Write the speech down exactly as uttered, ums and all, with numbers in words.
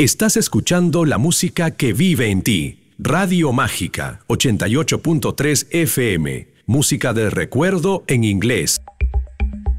Estás escuchando la música que vive en ti. Radio Mágica, ochenta y ocho punto tres F M. Música de recuerdo en inglés.